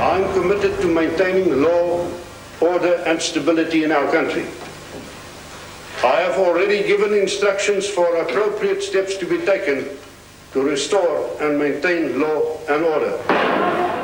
I'm committed to maintaining law, order and stability in our country. I have already given instructions for appropriate steps to be taken to restore and maintain law and order.